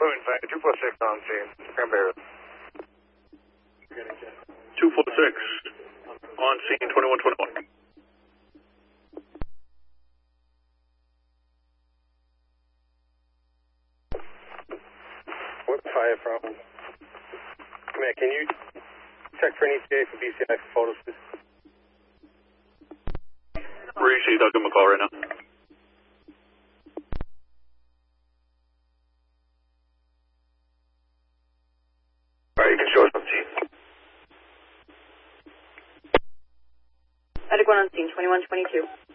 Balloon Flight 246 on scene. Cranberry. 246 on scene 2121. What fire from? Command, can you check for an ETA for BCI for photos, please? Received, I'll give him a call right now. Alright, you can show us on scene. Medic 1 on scene, 2122.